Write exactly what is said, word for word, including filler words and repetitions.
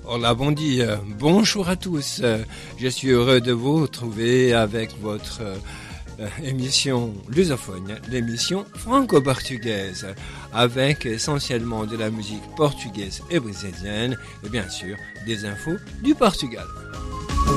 Olá, bom dia, bonjour à tous. Je suis heureux de vous retrouver avec votre euh, émission lusophone, l'émission franco-portugaise, avec essentiellement de la musique portugaise et brésilienne, et bien sûr des infos du Portugal.